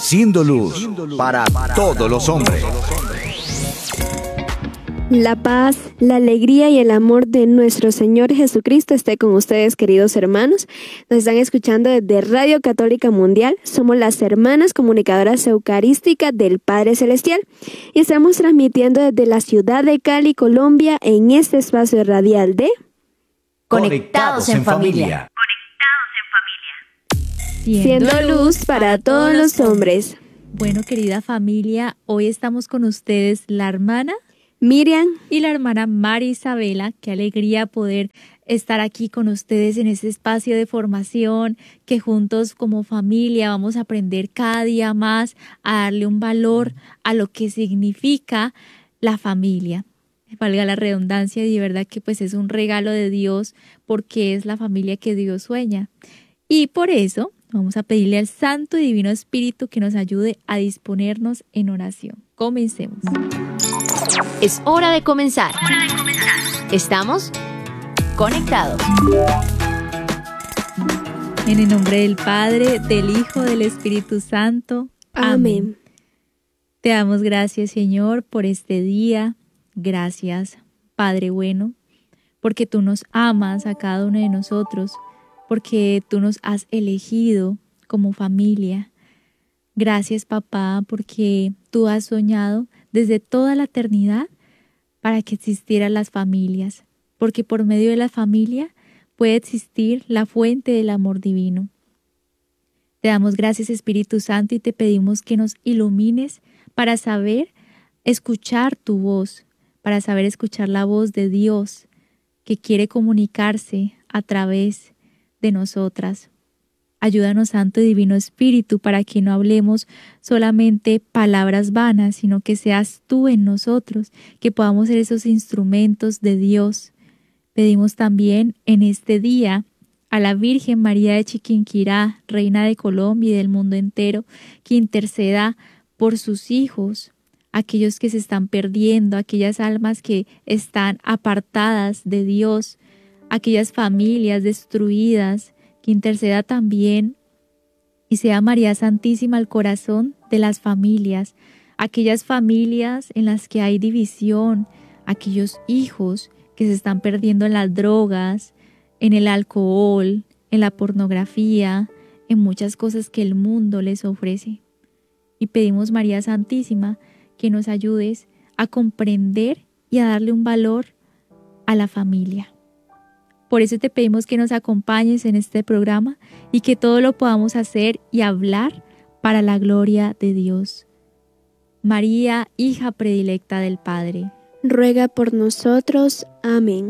siendo luz para todos los hombres. La paz, la alegría y el amor de nuestro Señor Jesucristo esté con ustedes, queridos hermanos. Nos están escuchando desde Radio Católica Mundial. Somos las hermanas comunicadoras eucarísticas del Padre Celestial y estamos transmitiendo desde la ciudad de Cali, Colombia, en este espacio radial de Conectados en familia. Siendo luz para todos los hombres. Bueno, querida familia, hoy estamos con ustedes la hermana Miriam y la hermana María Isabela. Qué alegría poder estar aquí con ustedes en este espacio de formación, que juntos como familia vamos a aprender cada día más a darle un valor a lo que significa la familia. Valga la redundancia, y de verdad que pues es un regalo de Dios porque es la familia que Dios sueña. Y por eso vamos a pedirle al Santo y Divino Espíritu que nos ayude a disponernos en oración. Comencemos. Es hora de comenzar. Estamos conectados. En el nombre del Padre, del Hijo, del Espíritu Santo. Amén. Te damos gracias, Señor, por este día. Gracias, Padre bueno, porque tú nos amas a cada uno de nosotros, porque tú nos has elegido como familia. Gracias, papá, porque tú has soñado desde toda la eternidad para que existieran las familias, porque por medio de la familia puede existir la fuente del amor divino. Te damos gracias, Espíritu Santo, y te pedimos que nos ilumines para saber escuchar tu voz, para saber escuchar la voz de Dios que quiere comunicarse a través de nosotras. Ayúdanos, Santo y Divino Espíritu, para que no hablemos solamente palabras vanas, sino que seas tú en nosotros, que podamos ser esos instrumentos de Dios. Pedimos también en este día a la Virgen María de Chiquinquirá, Reina de Colombia y del mundo entero, que interceda por sus hijos, aquellos que se están perdiendo, aquellas almas que están apartadas de Dios, aquellas familias destruidas, que interceda también y sea María Santísima el corazón de las familias, aquellas familias en las que hay división, aquellos hijos que se están perdiendo en las drogas, en el alcohol, en la pornografía, en muchas cosas que el mundo les ofrece. Y pedimos, María Santísima, que nos ayudes a comprender y a darle un valor a la familia. Por eso te pedimos que nos acompañes en este programa y que todo lo podamos hacer y hablar para la gloria de Dios. María, hija predilecta del Padre, ruega por nosotros. Amén.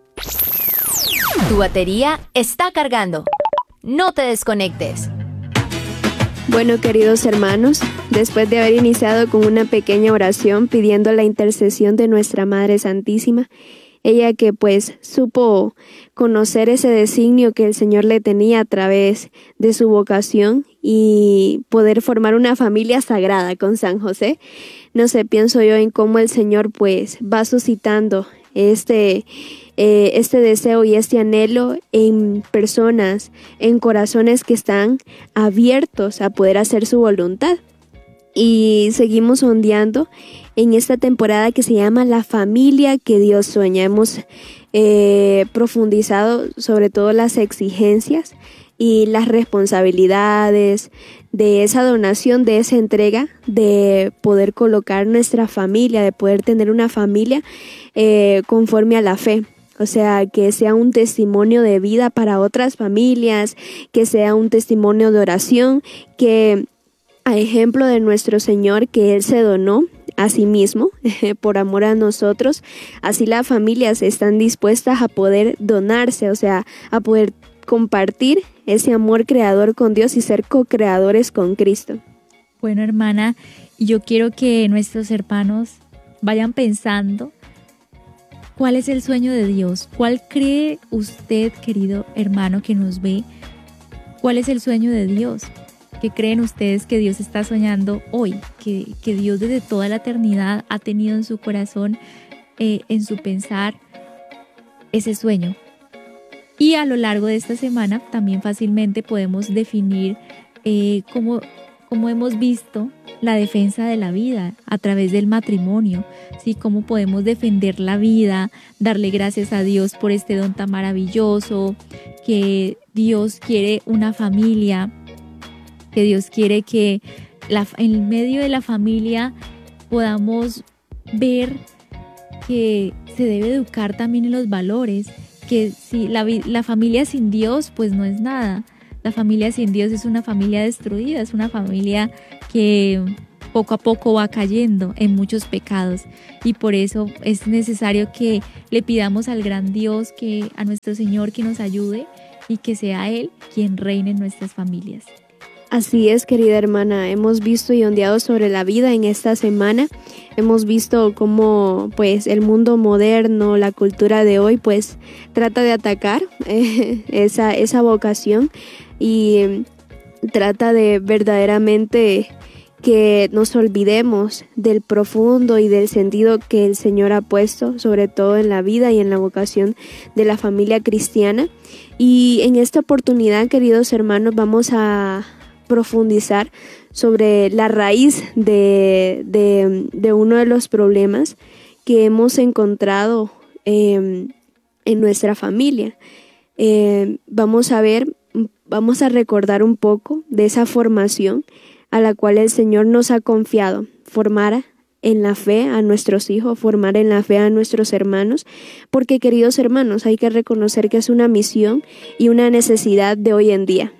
Tu batería está cargando. No te desconectes. Bueno, queridos hermanos, después de haber iniciado con una pequeña oración pidiendo la intercesión de nuestra Madre Santísima, ella que pues supo conocer ese designio que el Señor le tenía a través de su vocación y poder formar una familia sagrada con San José. No sé, pienso yo en cómo el Señor pues va suscitando este deseo y este anhelo en personas, en corazones que están abiertos a poder hacer su voluntad. Y seguimos ondeando en esta temporada que se llama La familia que Dios sueña. Hemos profundizado sobre todo las exigencias y las responsabilidades de esa donación, de esa entrega, de poder colocar nuestra familia, de poder tener una familia conforme a la fe. O sea, que sea un testimonio de vida para otras familias, que sea un testimonio de oración, que a ejemplo de nuestro Señor, que Él se donó a sí mismo por amor a nosotros, así las familias están dispuestas a poder donarse, o sea, a poder compartir ese amor creador con Dios y ser co-creadores con Cristo. Bueno, hermana, yo quiero que nuestros hermanos vayan pensando cuál es el sueño de Dios. ¿Cuál cree usted, querido hermano que nos ve? ¿Cuál es el sueño de Dios? ¿Qué creen ustedes que Dios está soñando hoy? Que Dios desde toda la eternidad ha tenido en su corazón, en su pensar, ese sueño. Y a lo largo de esta semana también fácilmente podemos definir cómo cómo hemos visto la defensa de la vida a través del matrimonio, ¿sí? Cómo podemos defender la vida, darle gracias a Dios por este don tan maravilloso, que Dios quiere una familia, que Dios quiere que en medio de la familia podamos ver que se debe educar también en los valores, que si la familia sin Dios pues no es nada. La familia sin Dios es una familia destruida, es una familia que poco a poco va cayendo en muchos pecados, y por eso es necesario que le pidamos al gran Dios, a nuestro Señor, que nos ayude y que sea Él quien reine en nuestras familias. Así es, querida hermana, hemos visto y ondeado sobre la vida en esta semana. Hemos visto cómo pues el mundo moderno, la cultura de hoy pues trata de atacar esa vocación, y trata de verdaderamente que nos olvidemos del profundo y del sentido que el Señor ha puesto, sobre todo en la vida y en la vocación de la familia cristiana. Y en esta oportunidad, queridos hermanos, vamos a profundizar sobre la raíz de uno de los problemas que hemos encontrado en nuestra familia. Vamos a recordar un poco de esa formación a la cual el Señor nos ha confiado, formar en la fe a nuestros hijos, formar en la fe a nuestros hermanos, porque, queridos hermanos, hay que reconocer que es una misión y una necesidad de hoy en día.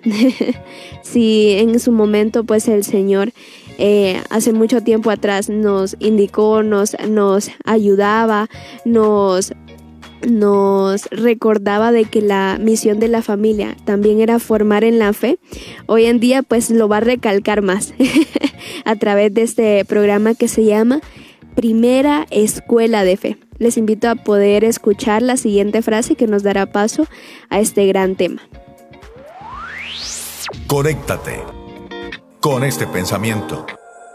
Si en su momento pues el Señor hace mucho tiempo atrás nos indicó, nos ayudaba, nos recordaba de que la misión de la familia también era formar en la fe, hoy en día pues lo va a recalcar más a través de este programa que se llama Primera Escuela de Fe. Les invito a poder escuchar la siguiente frase que nos dará paso a este gran tema. Conéctate con este pensamiento.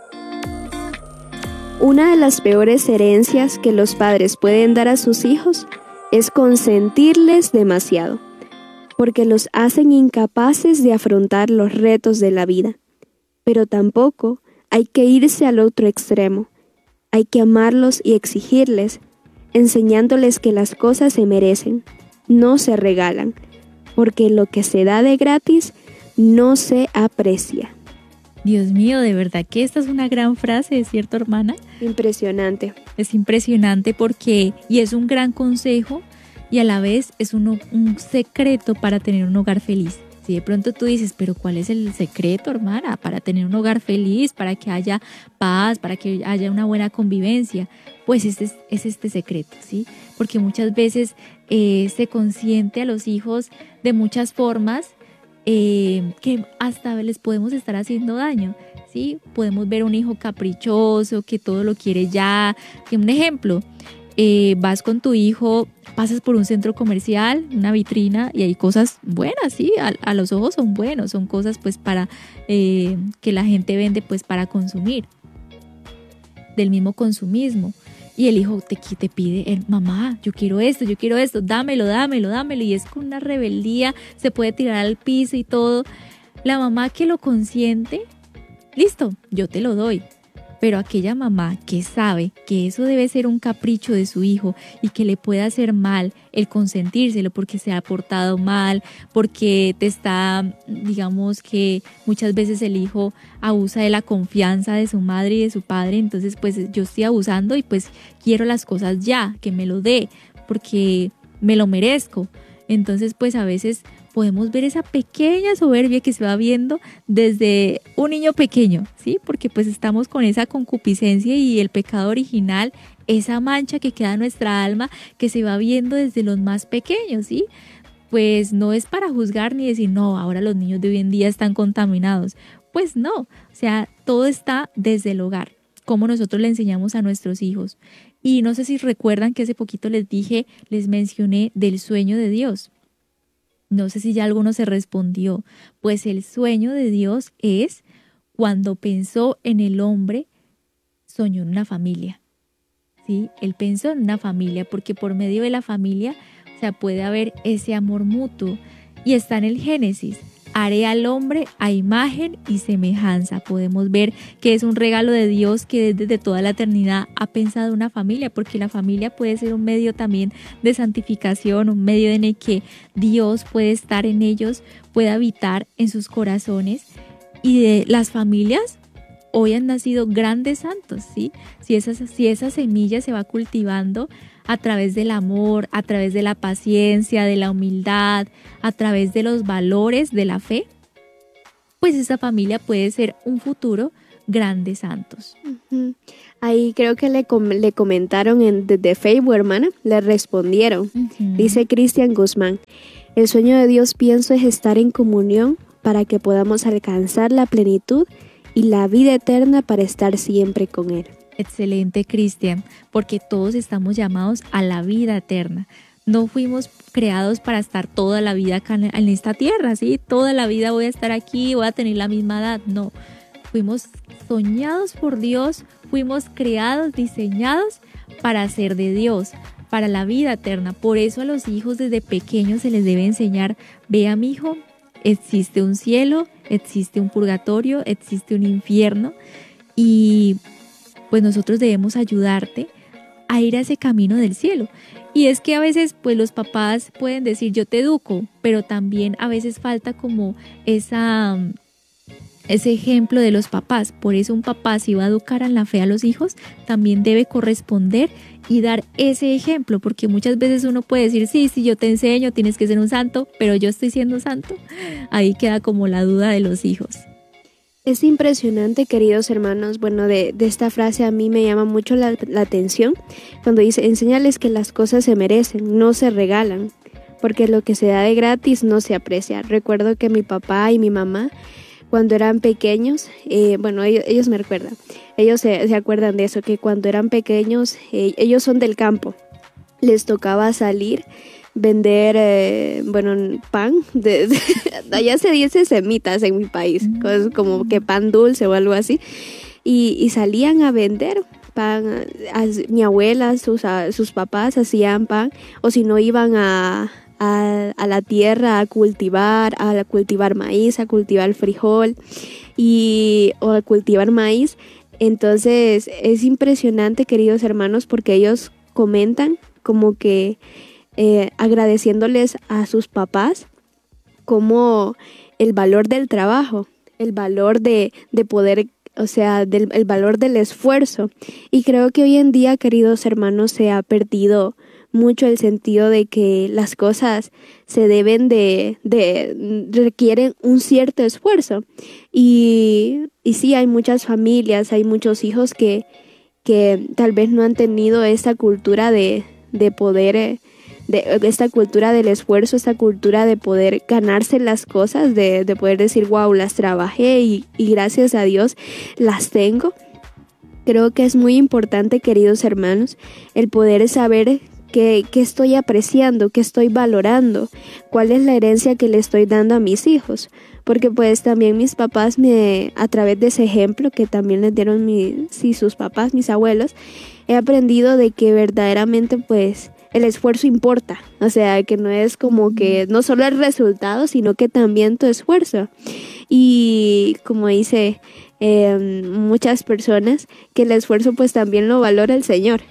Una de las peores herencias que los padres pueden dar a sus hijos es consentirles demasiado, porque los hacen incapaces de afrontar los retos de la vida. Pero tampoco hay que irse al otro extremo. Hay que amarlos y exigirles, enseñándoles que las cosas se merecen, no se regalan, porque lo que se da de gratis no se aprecia. Dios mío, de verdad que esta es una gran frase, ¿cierto, hermana? Impresionante. Es impresionante y es un gran consejo, y a la vez es un secreto para tener un hogar feliz. Si de pronto tú dices, pero ¿cuál es el secreto, hermana, para tener un hogar feliz, para que haya paz, para que haya una buena convivencia? Pues es este secreto, ¿sí? Porque muchas veces se consiente a los hijos de muchas formas que hasta les podemos estar haciendo daño, ¿sí? Podemos ver un hijo caprichoso, que todo lo quiere ya. Que un ejemplo, vas con tu hijo, pasas por un centro comercial, una vitrina, y hay cosas buenas, ¿sí? A los ojos son buenos, son cosas pues para que la gente vende pues para consumir, del mismo consumismo. Y el hijo te pide, mamá, yo quiero esto, dámelo, y es con una rebeldía, se puede tirar al piso y todo. La mamá que lo consiente, listo, yo te lo doy. Pero aquella mamá que sabe que eso debe ser un capricho de su hijo y que le puede hacer mal el consentírselo porque se ha portado mal, porque digamos que muchas veces el hijo abusa de la confianza de su madre y de su padre, entonces pues yo estoy abusando y pues quiero las cosas ya, que me lo dé, porque me lo merezco. Entonces pues a veces podemos ver esa pequeña soberbia que se va viendo desde un niño pequeño, ¿sí? Porque pues estamos con esa concupiscencia y el pecado original, esa mancha que queda en nuestra alma, que se va viendo desde los más pequeños, ¿sí? Pues no es para juzgar ni decir, no, ahora los niños de hoy en día están contaminados. Pues no, o sea, todo está desde el hogar, cómo nosotros le enseñamos a nuestros hijos. Y no sé si recuerdan que hace poquito les mencioné del sueño de Dios. No sé si ya alguno se respondió. Pues el sueño de Dios es cuando pensó en el hombre, soñó en una familia. ¿Sí? Él pensó en una familia porque por medio de la familia, o sea, puede haber ese amor mutuo. Y está en el Génesis. haré al hombre a imagen y semejanza. Podemos ver que es un regalo de Dios que desde toda la eternidad ha pensado una familia, porque la familia puede ser un medio también de santificación, un medio en el que Dios puede estar en ellos, puede habitar en sus corazones. Y de las familias hoy han nacido grandes santos, ¿sí? Si esa semilla se va cultivando a través del amor, a través de la paciencia, de la humildad, a través de los valores de la fe, pues esa familia puede ser un futuro grandes santos. Uh-huh. Ahí creo que le comentaron desde Facebook, hermana, le respondieron. Uh-huh. Dice Cristian Guzmán: el sueño de Dios, pienso, es estar en comunión para que podamos alcanzar la plenitud y la vida eterna para estar siempre con Él. Excelente, Cristian, porque todos estamos llamados a la vida eterna. No fuimos creados para estar toda la vida acá en esta tierra, ¿sí? Toda la vida voy a estar aquí, voy a tener la misma edad. No, fuimos soñados por Dios, fuimos creados, diseñados para ser de Dios, para la vida eterna. Por eso a los hijos desde pequeños se les debe enseñar: vea, mi hijo, existe un cielo, existe un purgatorio, existe un infierno, y pues nosotros debemos ayudarte a ir a ese camino del cielo. Y es que a veces pues los papás pueden decir: yo te educo, pero también a veces falta como ese ejemplo de los papás. Por eso un papá, si va a educar en la fe a los hijos, también debe corresponder y dar ese ejemplo, porque muchas veces uno puede decir: sí, yo te enseño, tienes que ser un santo, pero yo estoy siendo santo. Ahí queda como la duda de los hijos. Es impresionante, queridos hermanos. Bueno, de esta frase a mí me llama mucho la atención cuando dice: enséñales que las cosas se merecen, no se regalan, porque lo que se da de gratis no se aprecia. Recuerdo que mi papá y mi mamá, cuando eran pequeños, ellos me recuerdan, ellos se acuerdan de eso, que cuando eran pequeños, ellos son del campo, les tocaba salir, vender, pan, allá se dice semitas en mi país, cosas como que pan dulce o algo así, y salían a vender pan. Mi abuela, sus papás hacían pan, o si no iban a la tierra a cultivar maíz, a cultivar frijol o a cultivar maíz. Entonces es impresionante, queridos hermanos, porque ellos comentan como que agradeciéndoles a sus papás como el valor del trabajo, el valor de poder, o sea, el valor del esfuerzo. Y creo que hoy en día, queridos hermanos, se ha perdido mucho el sentido de que las cosas se deben requieren un cierto esfuerzo. Y sí, hay muchas familias, hay muchos hijos que tal vez no han tenido esa cultura de poder, esta cultura del esfuerzo, esta cultura de poder ganarse las cosas, de poder decir: wow, las trabajé y gracias a Dios las tengo. Creo que es muy importante, queridos hermanos, el poder saber qué estoy apreciando, qué estoy valorando, cuál es la herencia que le estoy dando a mis hijos. Porque pues también mis papás, a través de ese ejemplo que también les dieron sus papás, mis abuelos, he aprendido de que verdaderamente pues el esfuerzo importa. O sea, que no es como que no solo el resultado, sino que también tu esfuerzo. Y como dice muchas personas, que el esfuerzo pues también lo valora el Señor.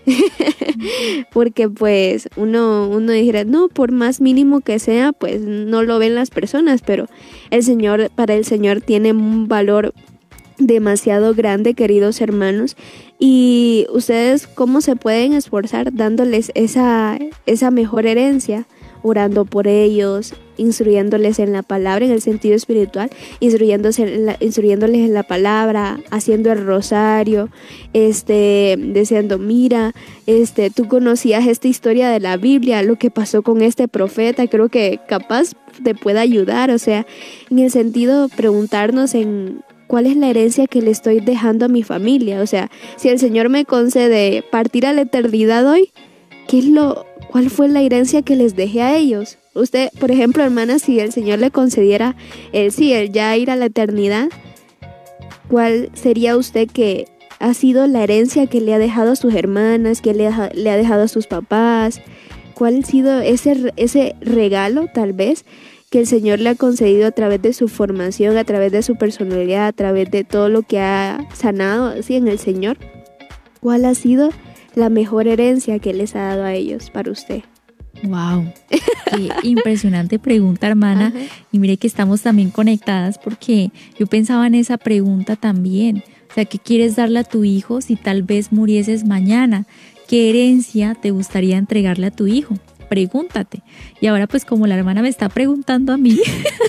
Porque pues uno dijera: no, por más mínimo que sea, pues no lo ven las personas, pero para el Señor tiene un valor demasiado grande, queridos hermanos. Y ustedes, ¿cómo se pueden esforzar? Dándoles esa mejor herencia, orando por ellos, instruyéndoles en la palabra, en el sentido espiritual, instruyéndoles en la palabra, haciendo el rosario, diciendo: mira, tú conocías esta historia de la Biblia, lo que pasó con este profeta, creo que capaz te pueda ayudar. O sea, en el sentido, preguntarnos en ¿cuál es la herencia que le estoy dejando a mi familia? O sea, si el Señor me concede partir a la eternidad hoy, ¿cuál fue la herencia que les dejé a ellos? Usted, por ejemplo, hermana, si el Señor le concediera el ya ir a la eternidad, ¿cuál sería usted que ha sido la herencia que le ha dejado a sus hermanas, que le ha dejado a sus papás? ¿Cuál ha sido ese regalo, tal vez, que el Señor le ha concedido a través de su formación, a través de su personalidad, a través de todo lo que ha sanado así en el Señor, ¿cuál ha sido la mejor herencia que les ha dado a ellos para usted? Wow, qué impresionante pregunta, hermana. Ajá. Y mire que estamos también conectadas porque yo pensaba en esa pregunta también. O sea, ¿qué quieres darle a tu hijo si tal vez murieses mañana? ¿Qué herencia te gustaría entregarle a tu hijo? Pregúntate. Y ahora pues como la hermana me está preguntando a mí,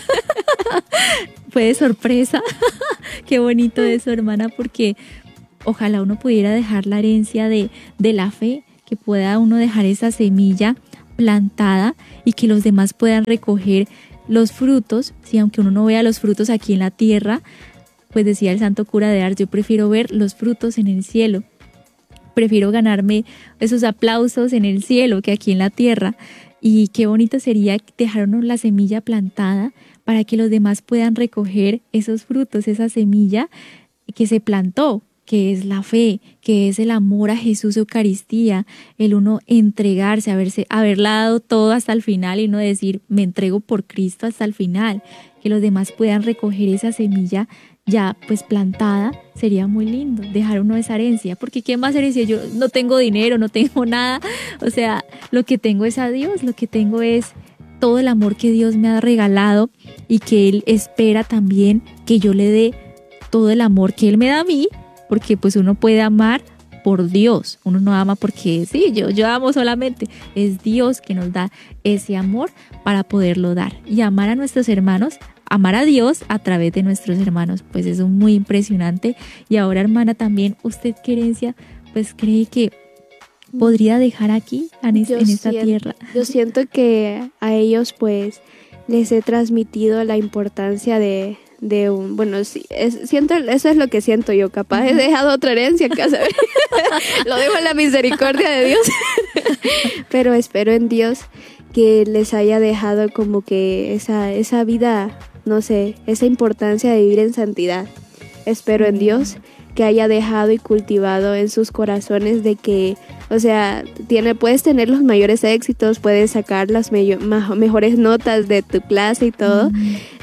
fue de sorpresa. Qué bonito eso, hermana, porque ojalá uno pudiera dejar la herencia de la fe, que pueda uno dejar esa semilla plantada y que los demás puedan recoger los frutos. Si aunque uno no vea los frutos aquí en la tierra, pues decía el santo cura de Ars, yo prefiero ver los frutos en el cielo. Prefiero ganarme esos aplausos en el cielo que aquí en la tierra. Y qué bonito sería dejarnos la semilla plantada para que los demás puedan recoger esos frutos, esa semilla que se plantó, que es la fe, que es el amor a Jesús, Eucaristía, el uno entregarse, haberla dado todo hasta el final y no decir, me entrego por Cristo hasta el final, que los demás puedan recoger esa semilla ya pues plantada. Sería muy lindo dejar uno esa herencia, porque ¿qué más herencia? Yo no tengo dinero, no tengo nada, o sea, lo que tengo es a Dios, lo que tengo es todo el amor que Dios me ha regalado y que Él espera también que yo le dé todo el amor que Él me da a mí, porque pues uno puede amar por Dios, uno no ama porque sí, yo amo solamente, es Dios que nos da ese amor para poderlo dar y amar a nuestros hermanos, amar a Dios a través de nuestros hermanos, pues eso es muy impresionante. Y ahora, hermana, también, ¿usted qué herencia pues cree que podría dejar aquí en esta tierra? Yo siento que a ellos pues les he transmitido la importancia de un, bueno, sí, siento, eso es lo que siento yo, capaz he dejado otra herencia acá, ¿sabes? Lo dejo en la misericordia de Dios, pero espero en Dios que les haya dejado como que esa vida, no sé, esa importancia de vivir en santidad. Espero en Dios que haya dejado y cultivado en sus corazones de que, o sea, puedes tener los mayores éxitos, puedes sacar las mejores notas de tu clase y todo,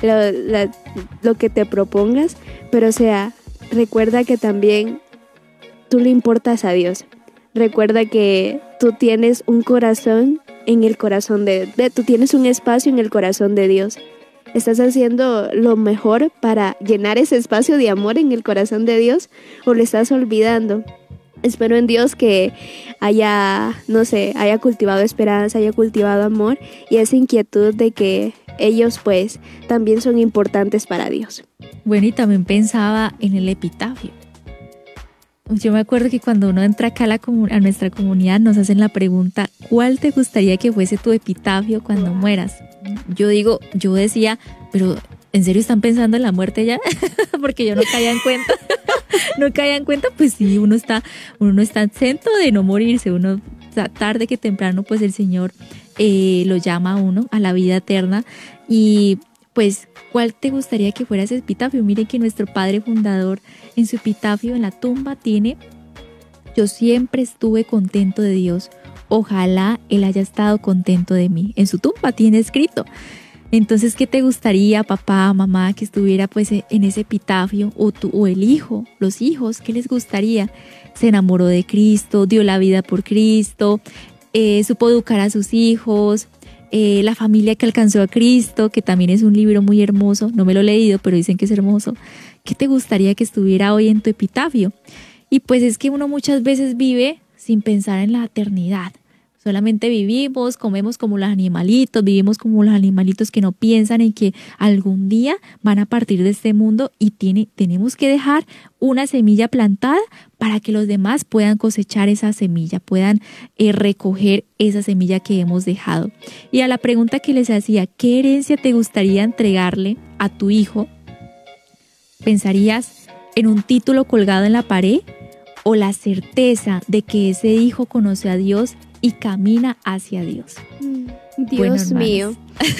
lo que te propongas, pero o sea, recuerda que también tú le importas a Dios. Recuerda que tú tienes un corazón en el corazón tú tienes un espacio en el corazón de Dios. ¿Estás haciendo lo mejor para llenar ese espacio de amor en el corazón de Dios o lo estás olvidando? Espero en Dios que haya cultivado esperanza, haya cultivado amor y esa inquietud de que ellos pues también son importantes para Dios. Bueno, y también pensaba en el epitafio. Yo me acuerdo que cuando uno entra acá a nuestra comunidad nos hacen la pregunta, ¿cuál te gustaría que fuese tu epitafio cuando mueras? Yo decía, pero ¿en serio están pensando en la muerte ya? Porque yo no caía en cuenta. No caía en cuenta, pues sí, uno no está exento de no morirse. Uno, tarde que temprano, pues el Señor lo llama a uno a la vida eterna. Y pues, ¿cuál te gustaría que fuera ese epitafio? Mire que nuestro padre fundador en su epitafio en la tumba tiene: yo siempre estuve contento de Dios, ojalá Él haya estado contento de mí. En su tumba tiene escrito. Entonces, ¿qué te gustaría, papá, mamá, que estuviera pues en ese epitafio? O tú, o el hijo, los hijos, ¿qué les gustaría? Se enamoró de Cristo, dio la vida por Cristo, supo educar a sus hijos, la familia que alcanzó a Cristo, que también es un libro muy hermoso, no me lo he leído, pero dicen que es hermoso. ¿Qué te gustaría que estuviera hoy en tu epitafio? Y pues es que uno muchas veces vive sin pensar en la eternidad. Solamente vivimos, comemos como los animalitos, vivimos como los animalitos que no piensan en que algún día van a partir de este mundo y tenemos que dejar una semilla plantada para que los demás puedan cosechar esa semilla, puedan recoger esa semilla que hemos dejado. Y a la pregunta que les hacía, ¿qué herencia te gustaría entregarle a tu hijo? ¿Pensarías en un título colgado en la pared o la certeza de que ese hijo conoce a Dios y camina hacia Dios? Dios mío.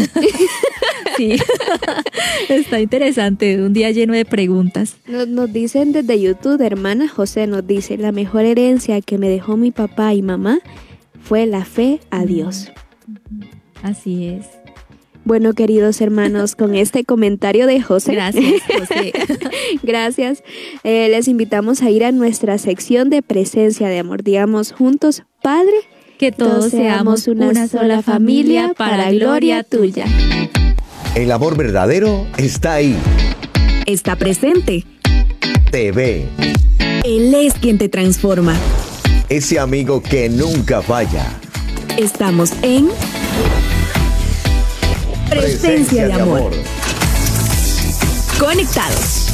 Sí, está interesante, un día lleno de preguntas. Nos dicen desde YouTube, hermana José nos dice, la mejor herencia que me dejó mi papá y mamá fue la fe a Dios. Así es. Bueno, queridos hermanos, con este comentario de José. Gracias, José. Gracias. Les invitamos a ir a nuestra sección de presencia de amor. Digamos juntos, Padre, que todos seamos una sola familia para gloria tuya. El amor verdadero está ahí. Está presente. Te ve. Él es quien te transforma. Ese amigo que nunca falla. Estamos en Presencia de amor. Conectados.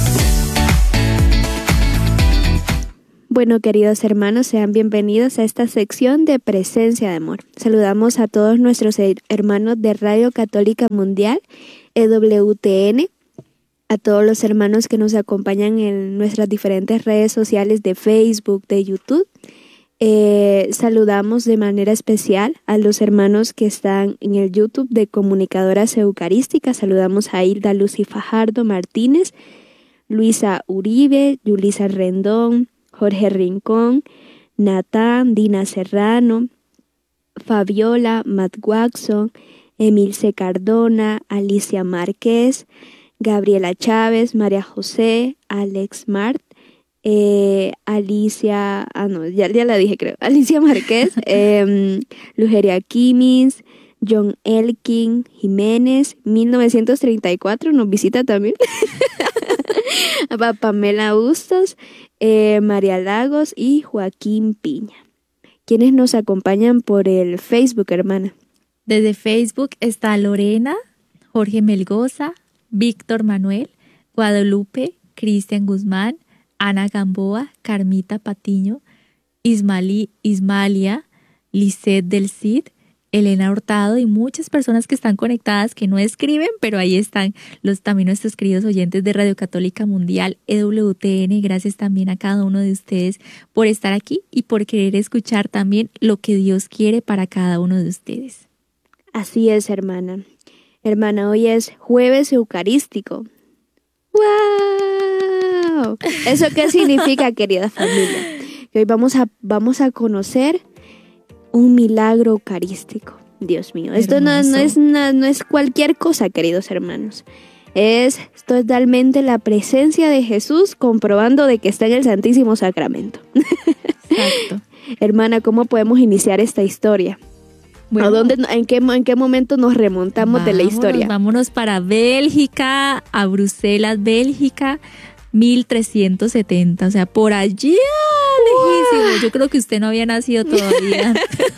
Bueno, queridos hermanos, sean bienvenidos a esta sección de Presencia de Amor. Saludamos a todos nuestros hermanos de Radio Católica Mundial, EWTN, a todos los hermanos que nos acompañan en nuestras diferentes redes sociales de Facebook, de YouTube. Saludamos de manera especial a los hermanos que están en el YouTube de Comunicadoras Eucarísticas. Saludamos a Hilda Lucy Fajardo Martínez, Luisa Uribe, Yulisa Rendón, Jorge Rincón, Natán, Dina Serrano, Fabiola, Matt Watson, Emilce Cardona, Alicia Márquez, Gabriela Chávez, María José, Alex Mart, Alicia, ya la dije creo, Alicia Márquez, Lugeria Kimis, John Elkin Jiménez, 1934, nos visita también, Pamela Bustos, María Lagos y Joaquín Piña, quienes nos acompañan por el Facebook, hermana. Desde Facebook está Lorena, Jorge Melgoza, Víctor Manuel, Guadalupe, Cristian Guzmán, Ana Gamboa, Carmita Patiño, Ismalia, Lisette del Cid, Elena Hurtado y muchas personas que están conectadas que no escriben, pero ahí están también nuestros queridos oyentes de Radio Católica Mundial, EWTN. Gracias también a cada uno de ustedes por estar aquí y por querer escuchar también lo que Dios quiere para cada uno de ustedes. Así es, hermana. Hermana, hoy es Jueves Eucarístico. ¡Wow! ¿Eso qué significa, querida familia? Que hoy vamos a conocer un milagro eucarístico. Dios mío, esto no es cualquier cosa, queridos hermanos. Es totalmente la presencia de Jesús comprobando de que está en el Santísimo Sacramento. Exacto. Hermana, ¿cómo podemos iniciar esta historia? Bueno, en qué momento nos remontamos de la historia? Vámonos para Bélgica, a Bruselas, Bélgica, 1370, o sea, por allí lejísimo. Yo creo que usted no había nacido todavía.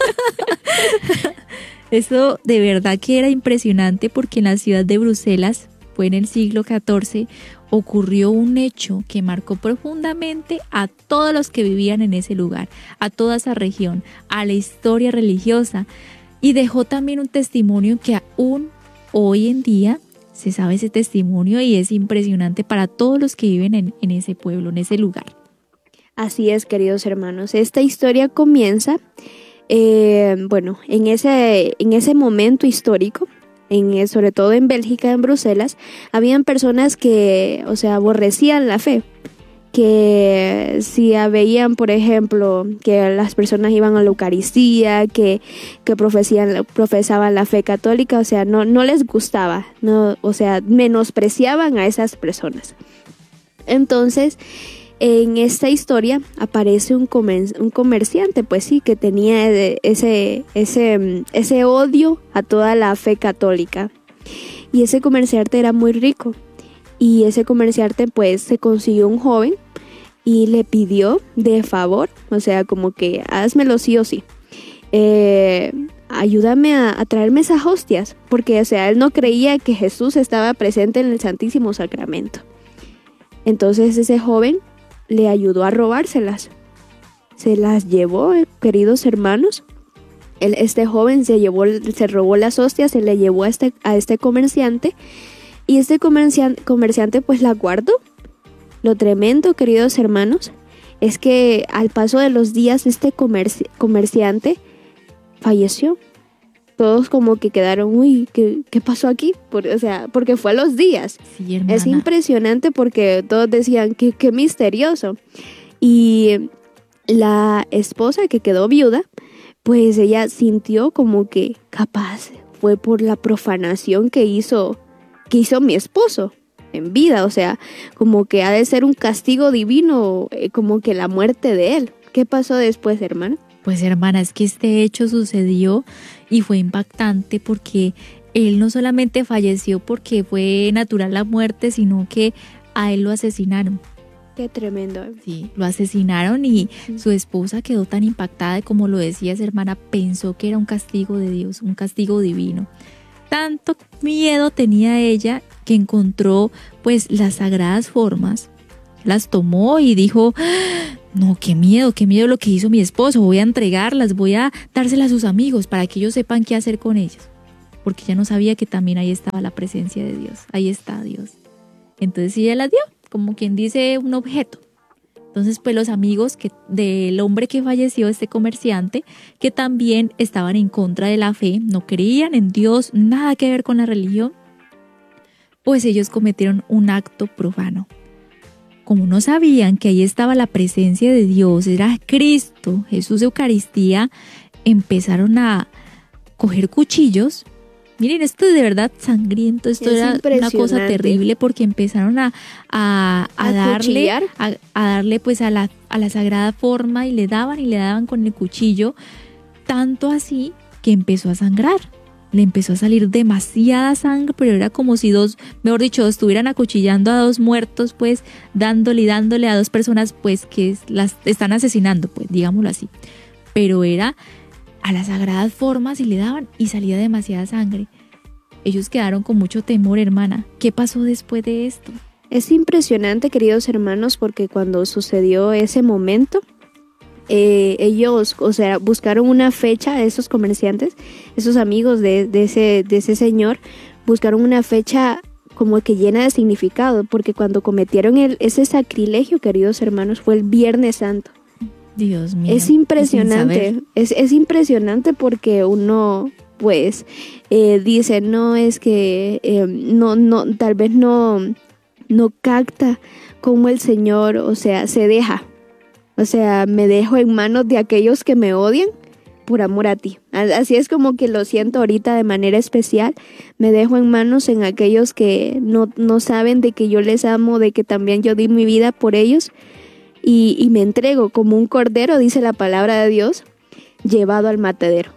Eso de verdad que era impresionante porque en la ciudad de Bruselas, fue en el siglo XIV, ocurrió un hecho que marcó profundamente a todos los que vivían en ese lugar, a toda esa región, a la historia religiosa, y dejó también un testimonio que aún hoy en día se sabe ese testimonio y es impresionante para todos los que viven en ese pueblo, en ese lugar. Así es, queridos hermanos. Esta historia comienza, en ese momento histórico, sobre todo en Bélgica, en Bruselas, habían personas que, aborrecían la fe. Que si veían, por ejemplo, que las personas iban a la Eucaristía, que profesaban la fe católica, no les gustaba, menospreciaban a esas personas. Entonces, en esta historia aparece un comerciante, pues sí, que tenía ese odio a toda la fe católica. Y ese comerciante era muy rico. Y ese comerciante pues se consiguió un joven y le pidió de favor, como que házmelo sí o sí. Ayúdame a traerme esas hostias, porque él no creía que Jesús estaba presente en el Santísimo Sacramento. Entonces ese joven le ayudó a robárselas. Se las llevó, queridos hermanos. Este joven se robó las hostias, se le llevó a este comerciante. Y este comerciante pues la guardó. Lo tremendo, queridos hermanos, es que al paso de los días este comerciante falleció. Todos como que quedaron, uy, ¿qué pasó aquí? Porque fue a los días. Sí, hermana. Es impresionante porque todos decían, qué misterioso. Y la esposa que quedó viuda, pues ella sintió como que capaz fue por la profanación que hizo mi esposo en vida. O sea, como que ha de ser un castigo divino, como que la muerte de él. ¿Qué pasó después, hermana? Pues hermana, es que este hecho sucedió y fue impactante porque él no solamente falleció porque fue natural la muerte, sino que a él lo asesinaron. Qué tremendo. Sí, lo asesinaron y su esposa quedó tan impactada, como lo decías, hermana, pensó que era un castigo de Dios, un castigo divino. Tanto miedo tenía ella que encontró pues las sagradas formas, las tomó y dijo: no, qué miedo lo que hizo mi esposo, voy a entregarlas, voy a dárselas a sus amigos para que ellos sepan qué hacer con ellas. Porque ella no sabía que también ahí estaba la presencia de Dios, ahí está Dios. Entonces ella las dio, como quien dice, un objeto. Entonces pues los amigos del hombre que falleció, este comerciante, que también estaban en contra de la fe, no creían en Dios, nada que ver con la religión, pues ellos cometieron un acto profano. Como no sabían que ahí estaba la presencia de Dios, era Cristo, Jesús de Eucaristía, empezaron a coger cuchillos. Miren, esto es de verdad sangriento, esto era una cosa terrible porque empezaron a darle pues a la sagrada forma y le daban con el cuchillo, tanto así que empezó a sangrar. Le empezó a salir demasiada sangre, pero era como si estuvieran acuchillando a dos muertos, pues dándole a dos personas pues que las están asesinando, pues digámoslo así. Pero era a las sagradas formas y le daban y salía demasiada sangre. Ellos quedaron con mucho temor, hermana. ¿Qué pasó después de esto? Es impresionante, queridos hermanos, porque cuando sucedió ese momento, ellos, o sea, buscaron una fecha, esos comerciantes, esos amigos de ese señor, buscaron una fecha como que llena de significado, porque cuando cometieron ese sacrilegio, queridos hermanos, fue el Viernes Santo. Dios mío. Es impresionante, es impresionante porque uno pues dice, no, es que tal vez no capta cómo el Señor, o sea, se deja. O sea, me dejo en manos de aquellos que me odian por amor a ti. Así es como que lo siento ahorita de manera especial. Me dejo en manos en aquellos que no saben de que yo les amo, de que también yo di mi vida por ellos. Y me entrego como un cordero, dice la palabra de Dios, llevado al matadero.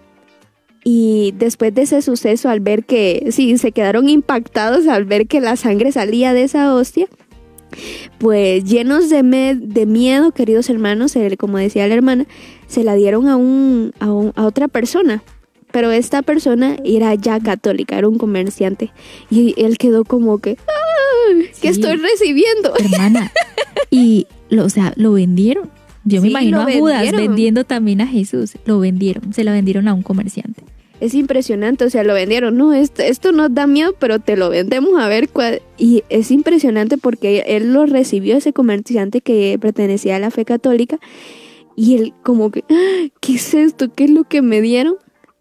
Y después de ese suceso, al ver que, sí, se quedaron impactados al ver que la sangre salía de esa hostia, pues llenos de miedo, queridos hermanos, como decía la hermana, se la dieron a otra persona. Pero esta persona era ya católica, era un comerciante. Y él quedó como que, ¿qué estoy recibiendo? Hermana, y lo vendieron. Yo me imagino a Judas vendiendo también a Jesús. Lo vendieron, se lo vendieron a un comerciante. Es impresionante, o sea, lo vendieron. No, esto nos da miedo, pero te lo vendemos a ver cuál. Y es impresionante porque él lo recibió, ese comerciante que pertenecía a la fe católica. Y él como que, ¿qué es esto? ¿Qué es lo que me dieron?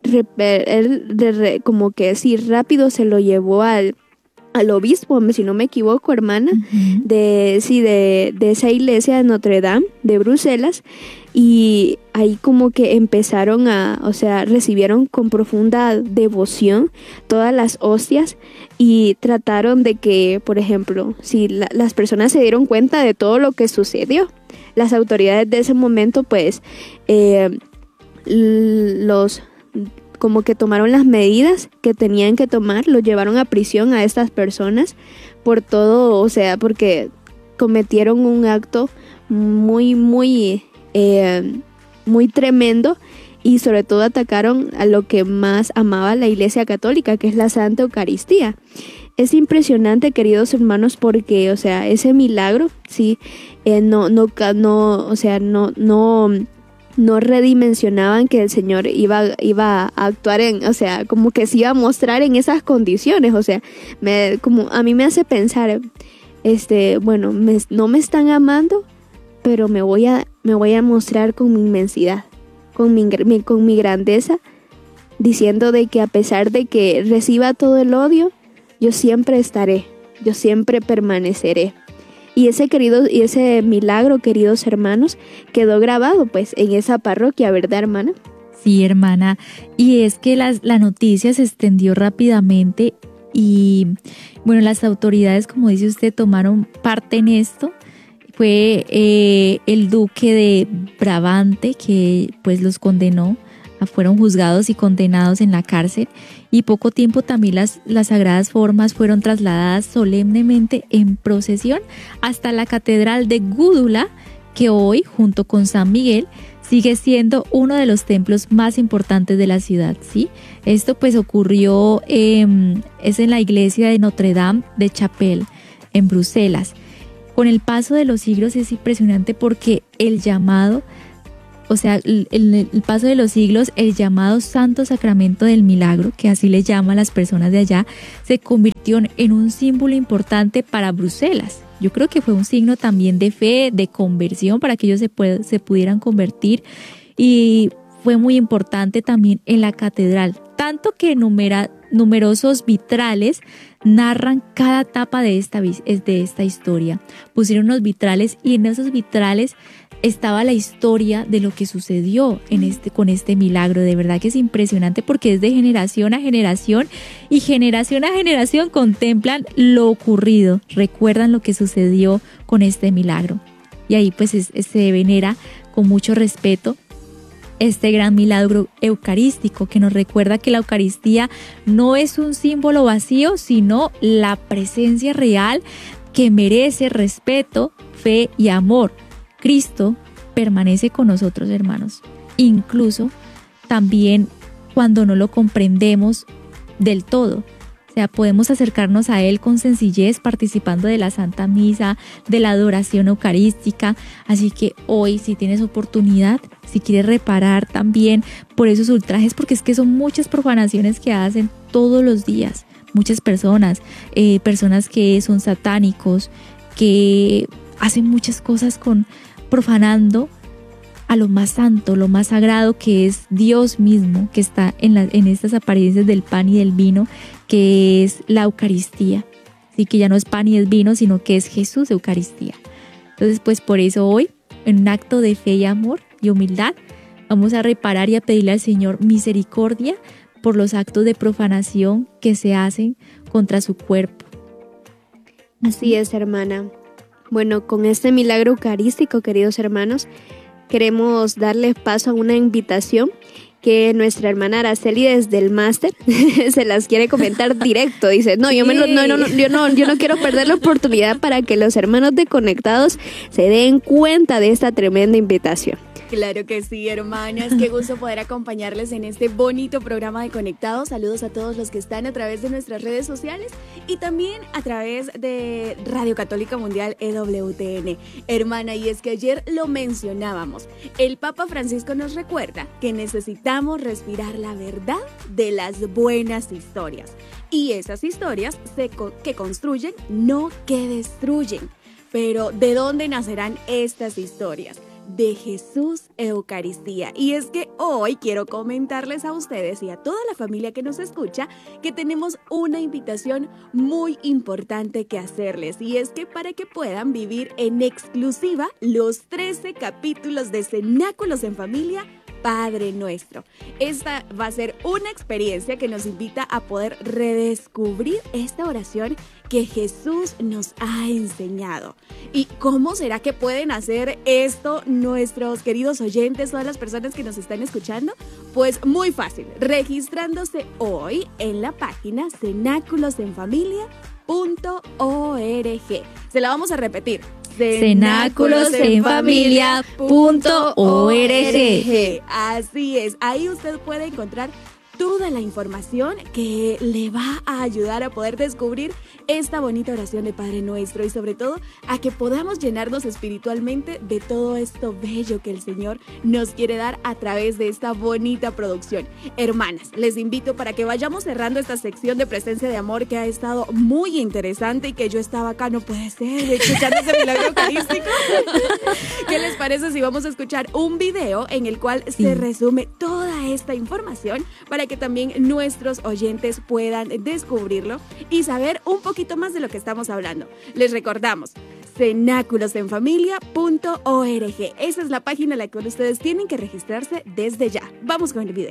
Él como que sí, rápido se lo llevó al obispo, si no me equivoco, hermana, de esa iglesia de Notre Dame, de Bruselas, y ahí como que empezaron recibieron con profunda devoción todas las hostias y trataron de que, por ejemplo, si las personas se dieron cuenta de todo lo que sucedió, las autoridades de ese momento, pues, como que tomaron las medidas que tenían que tomar, los llevaron a prisión a estas personas por todo, o sea, porque cometieron un acto muy tremendo y sobre todo atacaron a lo que más amaba la Iglesia Católica, que es la Santa Eucaristía. Es impresionante, queridos hermanos, porque, o sea, ese milagro, sí, no redimensionaban que el Señor iba a actuar o sea, como que se iba a mostrar en esas condiciones. O sea, como a mí me hace pensar, bueno, no me están amando, pero me voy a mostrar con mi inmensidad, con mi grandeza, diciendo de que a pesar de que reciba todo el odio, yo siempre estaré, yo siempre permaneceré. Y ese milagro, queridos hermanos, quedó grabado pues en esa parroquia, ¿verdad, hermana? Sí, hermana, y es que la noticia se extendió rápidamente y bueno, las autoridades, como dice usted, tomaron parte en esto. Fue el duque de Brabante que pues los condenó, fueron juzgados y condenados en la cárcel, y poco tiempo también las sagradas formas fueron trasladadas solemnemente en procesión hasta la catedral de Gúdula, que hoy, junto con San Miguel, sigue siendo uno de los templos más importantes de la ciudad, ¿sí? Esto pues ocurrió, es en la iglesia de Notre Dame de Chapelle, en Bruselas. Con el paso de los siglos es impresionante porque el llamado, o sea, el paso de los siglos, el llamado Santo Sacramento del Milagro, que así le llaman las personas de allá, se convirtió en un símbolo importante para Bruselas. Yo creo que fue un signo también de fe, de conversión, para que ellos se pudieran convertir, y fue muy importante también en la catedral, tanto que numerosos vitrales narran cada etapa de esta historia. Pusieron unos vitrales y en esos vitrales estaba la historia de lo que sucedió con este milagro. De verdad que es impresionante porque es de generación a generación y generación a generación contemplan lo ocurrido, recuerdan lo que sucedió con este milagro. Y ahí pues se venera con mucho respeto este gran milagro eucarístico que nos recuerda que la Eucaristía no es un símbolo vacío, sino la presencia real que merece respeto, fe y amor. Cristo permanece con nosotros, hermanos, incluso también cuando no lo comprendemos del todo. O sea, podemos acercarnos a Él con sencillez, participando de la Santa Misa, de la adoración eucarística. Así que hoy, si tienes oportunidad, si quieres reparar también por esos ultrajes, porque es que son muchas profanaciones que hacen todos los días. Muchas personas que son satánicos, que hacen muchas cosas profanando a lo más santo, lo más sagrado, que es Dios mismo, que está en estas apariencias del pan y del vino, que es la Eucaristía. Así que ya no es pan y es vino, sino que es Jesús Eucaristía. Entonces, pues por eso hoy, en un acto de fe y amor y humildad, vamos a reparar y a pedirle al Señor misericordia por los actos de profanación que se hacen contra su cuerpo. Así es, hermana. Bueno, con este milagro eucarístico, queridos hermanos, queremos darles paso a una invitación que nuestra hermana Araceli desde el máster se las quiere comentar directo. Dice, yo no quiero perder la oportunidad para que los hermanos de Conectados se den cuenta de esta tremenda invitación. Claro que sí, hermanas, qué gusto poder acompañarles en este bonito programa de Conectados. Saludos a todos los que están a través de nuestras redes sociales y también a través de Radio Católica Mundial EWTN. Hermana, y es que ayer lo mencionábamos, el Papa Francisco nos recuerda que necesitamos respirar la verdad de las buenas historias. Y esas historias que construyen, no que destruyen. Pero, ¿de dónde nacerán estas historias? De Jesús Eucaristía. Y es que hoy quiero comentarles a ustedes y a toda la familia que nos escucha que tenemos una invitación muy importante que hacerles, y es que para que puedan vivir en exclusiva los 13 capítulos de Cenáculos en Familia Padre Nuestro. Esta va a ser una experiencia que nos invita a poder redescubrir esta oración que Jesús nos ha enseñado. ¿Y cómo será que pueden hacer esto nuestros queridos oyentes, todas las personas que nos están escuchando? Pues muy fácil, registrándose hoy en la página cenáculosenfamilia.org. Se la vamos a repetir. cenáculosenfamilia.org. Así es, ahí usted puede encontrar toda la información que le va a ayudar a poder descubrir esta bonita oración de Padre Nuestro y sobre todo a que podamos llenarnos espiritualmente de todo esto bello que el Señor nos quiere dar a través de esta bonita producción. Hermanas, les invito para que vayamos cerrando esta sección de presencia de amor que ha estado muy interesante y que yo estaba acá, no puede ser, escuchando ese milagro eucarístico. ¿Qué les parece si vamos a escuchar un video en el cual se resume toda esta información para que también nuestros oyentes puedan descubrirlo y saber un poquito más de lo que estamos hablando? Les recordamos, cenáculosenfamilia.org. Esa es la página a la cual ustedes tienen que registrarse desde ya. Vamos con el video.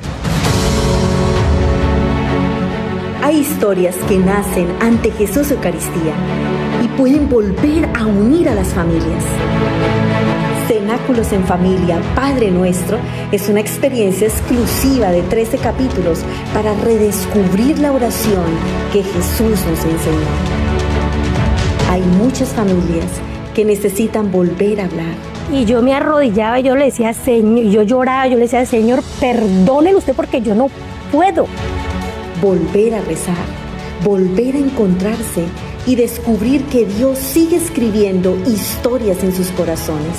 Hay historias que nacen ante Jesús Eucaristía y pueden volver a unir a las familias. Cenáculos en Familia, Padre Nuestro, es una experiencia exclusiva de 13 capítulos para redescubrir la oración que Jesús nos enseñó. Hay muchas familias que necesitan volver a hablar. Y yo me arrodillaba y yo le decía, Señor, y yo lloraba, yo le decía, Señor, perdónele usted porque yo no puedo. Volver a rezar, volver a encontrarse y descubrir que Dios sigue escribiendo historias en sus corazones.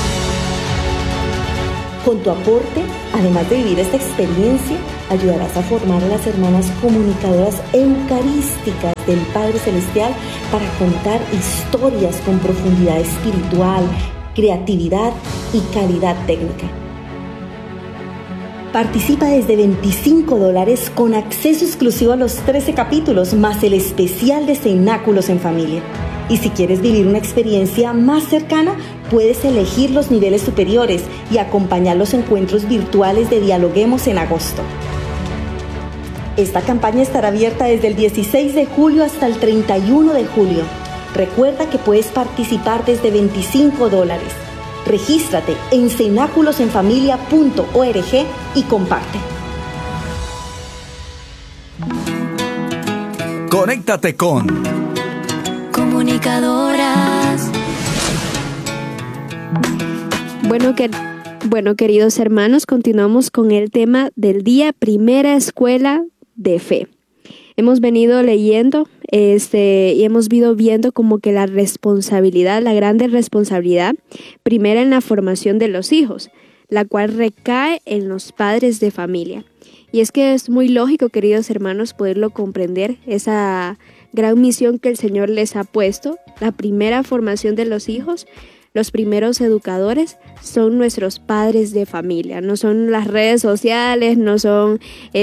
Con tu aporte, además de vivir esta experiencia, ayudarás a formar a las hermanas comunicadoras eucarísticas del Padre Celestial para contar historias con profundidad espiritual, creatividad y calidad técnica. Participa desde $25 con acceso exclusivo a los 13 capítulos más el especial de Cenáculos en Familia. Y si quieres vivir una experiencia más cercana, puedes elegir los niveles superiores y acompañar los encuentros virtuales de Dialoguemos en agosto. Esta campaña estará abierta desde el 16 de julio hasta el 31 de julio. Recuerda que puedes participar desde $25. Regístrate en cenáculosenfamilia.org y comparte. Conéctate con Comunicadoras. Bueno, queridos hermanos, continuamos con el tema del día, primera escuela de fe. Hemos venido leyendo y hemos ido viendo como que la grande responsabilidad, primera en la formación de los hijos, la cual recae en los padres de familia. Y es que es muy lógico, queridos hermanos, poderlo comprender, esa gran misión que el Señor les ha puesto, la primera formación de los hijos. Los primeros educadores son nuestros padres de familia, no son las redes sociales, no son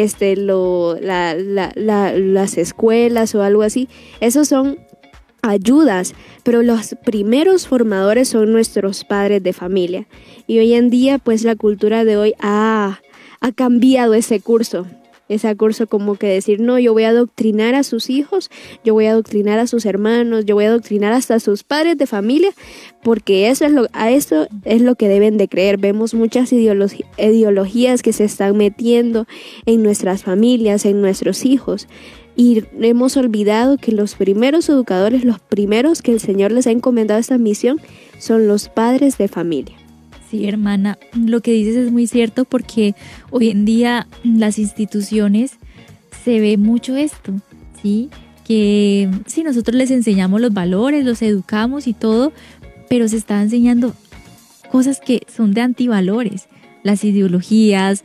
las escuelas o algo así. Esos son ayudas, pero los primeros formadores son nuestros padres de familia. Y hoy en día, pues la cultura de hoy ha cambiado ese curso como que decir, no, yo voy a adoctrinar a sus hijos, yo voy a adoctrinar a sus hermanos, yo voy a adoctrinar hasta a sus padres de familia, porque eso es lo que deben de creer. Vemos muchas ideologías que se están metiendo en nuestras familias, en nuestros hijos, y hemos olvidado que los primeros educadores, los primeros que el Señor les ha encomendado esta misión, son los padres de familia. Sí, hermana, lo que dices es muy cierto porque hoy en día en las instituciones se ve mucho esto, ¿sí? Que sí, nosotros les enseñamos los valores, los educamos y todo, pero se está enseñando cosas que son de antivalores, las ideologías,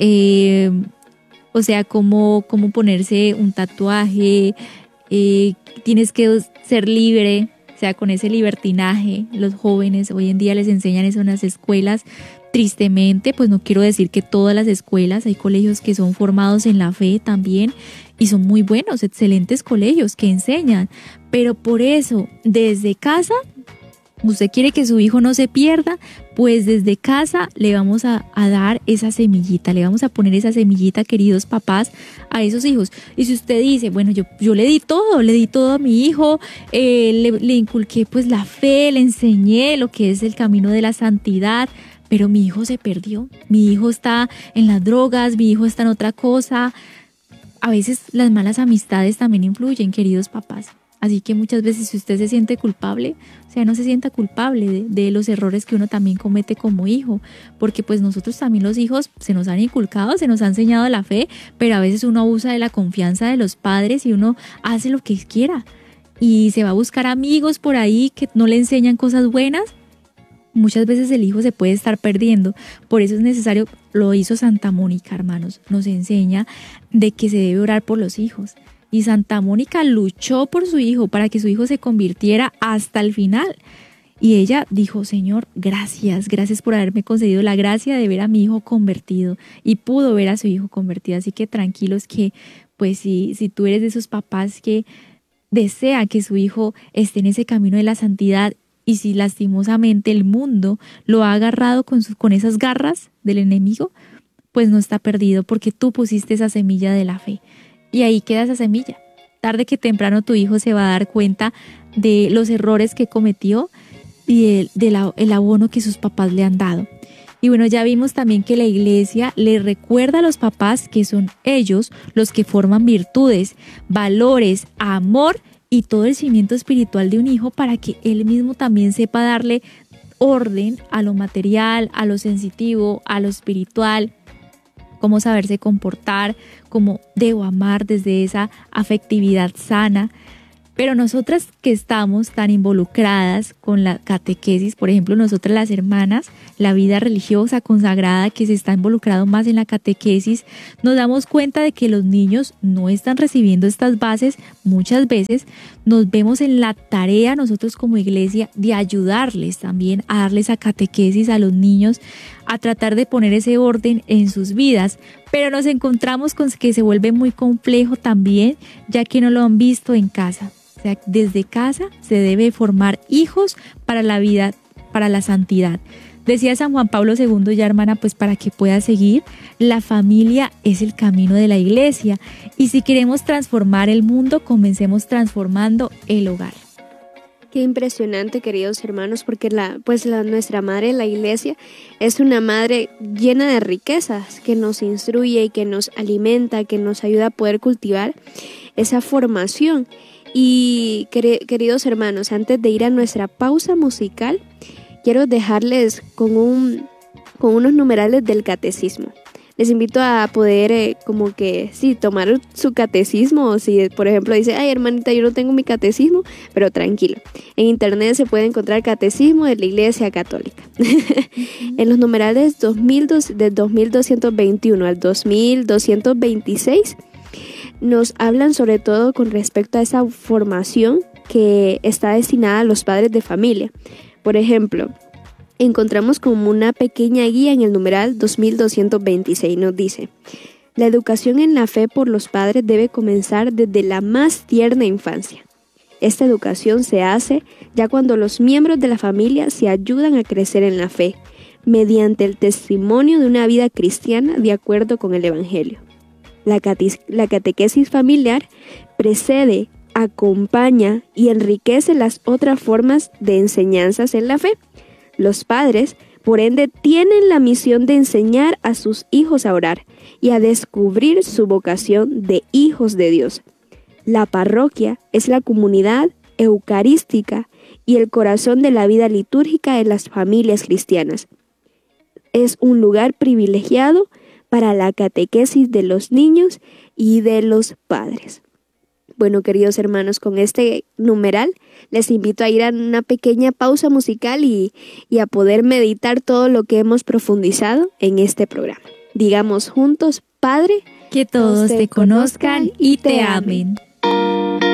o sea, cómo ponerse un tatuaje, tienes que ser libre. O sea, con ese libertinaje, los jóvenes hoy en día les enseñan eso en las escuelas. Tristemente, pues no quiero decir que todas las escuelas, hay colegios que son formados en la fe también y son muy buenos, excelentes colegios que enseñan. Pero por eso, desde casa, usted quiere que su hijo no se pierda, pues desde casa le vamos a dar esa semillita, le vamos a poner esa semillita, queridos papás, a esos hijos. Y si usted dice, bueno, yo le di todo a mi hijo, le inculqué pues la fe, le enseñé lo que es el camino de la santidad, pero mi hijo se perdió, mi hijo está en las drogas, mi hijo está en otra cosa. A veces las malas amistades también influyen, queridos papás. Así que muchas veces si usted se siente culpable, o sea, no se sienta culpable de los errores que uno también comete como hijo, porque pues nosotros también los hijos se nos han inculcado, se nos ha enseñado la fe, pero a veces uno abusa de la confianza de los padres y uno hace lo que quiera y se va a buscar amigos por ahí que no le enseñan cosas buenas. Muchas veces el hijo se puede estar perdiendo, por eso es necesario, lo hizo Santa Mónica, hermanos, nos enseña de que se debe orar por los hijos. Y Santa Mónica luchó por su hijo para que su hijo se convirtiera hasta el final. Y ella dijo, Señor, gracias por haberme concedido la gracia de ver a mi hijo convertido. Y pudo ver a su hijo convertido. Así que tranquilos que, pues si tú eres de esos papás que desea que su hijo esté en ese camino de la santidad, y si lastimosamente el mundo lo ha agarrado con esas garras del enemigo, pues no está perdido, porque tú pusiste esa semilla de la fe y ahí queda esa semilla. Tarde que temprano tu hijo se va a dar cuenta de los errores que cometió y el abono que sus papás le han dado. Y bueno, ya vimos también que la iglesia le recuerda a los papás que son ellos los que forman virtudes, valores, amor y todo el cimiento espiritual de un hijo, para que él mismo también sepa darle orden a lo material, a lo sensitivo, a lo espiritual, cómo saberse comportar, cómo debo amar desde esa afectividad sana. Pero nosotras que estamos tan involucradas con la catequesis, por ejemplo, nosotras las hermanas, la vida religiosa consagrada que se está involucrado más en la catequesis, nos damos cuenta de que los niños no están recibiendo estas bases. Muchas veces nos vemos en la tarea nosotros como iglesia de ayudarles también a darles a catequesis a los niños, a tratar de poner ese orden en sus vidas, pero nos encontramos con que se vuelve muy complejo también, ya que no lo han visto en casa. O sea, desde casa se debe formar hijos para la vida, para la santidad. Decía San Juan Pablo II, ya hermana, pues para que pueda seguir, la familia es el camino de la iglesia. Y si queremos transformar el mundo, comencemos transformando el hogar. Qué impresionante, queridos hermanos, porque nuestra madre, la iglesia, es una madre llena de riquezas, que nos instruye y que nos alimenta, que nos ayuda a poder cultivar esa formación. Y queridos hermanos, antes de ir a nuestra pausa musical, quiero dejarles con unos numerales del catecismo. Les invito a poder tomar su catecismo, o si por ejemplo dice, ay hermanita, yo no tengo mi catecismo, pero tranquilo, en internet se puede encontrar catecismo de la Iglesia Católica. En los numerales del 2221 al 2226 nos hablan sobre todo con respecto a esa formación que está destinada a los padres de familia. Por ejemplo, encontramos como una pequeña guía en el numeral 2226. Nos dice: la educación en la fe por los padres debe comenzar desde la más tierna infancia. Esta educación se hace ya cuando los miembros de la familia se ayudan a crecer en la fe, mediante el testimonio de una vida cristiana de acuerdo con el Evangelio. La catequesis familiar precede, acompaña y enriquece las otras formas de enseñanzas en la fe. Los padres, por ende, tienen la misión de enseñar a sus hijos a orar y a descubrir su vocación de hijos de Dios. La parroquia es la comunidad eucarística y el corazón de la vida litúrgica de las familias cristianas. Es un lugar privilegiado para la catequesis de los niños y de los padres. Bueno, queridos hermanos, con este numeral les invito a ir a una pequeña pausa musical y a poder meditar todo lo que hemos profundizado en este programa. Digamos juntos: Padre, que todos te conozcan y te amen.